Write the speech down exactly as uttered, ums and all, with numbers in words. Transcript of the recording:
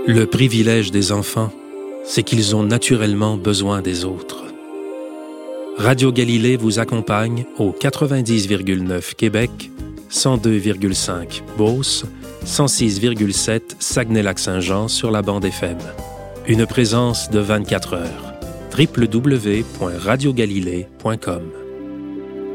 Le privilège des enfants, c'est qu'ils ont naturellement besoin des autres. Radio Galilée vous accompagne au quatre-vingt-dix virgule neuf Québec, cent deux virgule cinq Beauce, cent six virgule sept Saguenay-Lac-Saint-Jean sur la bande F M. Une présence de vingt-quatre heures. w w w point radio galilée point com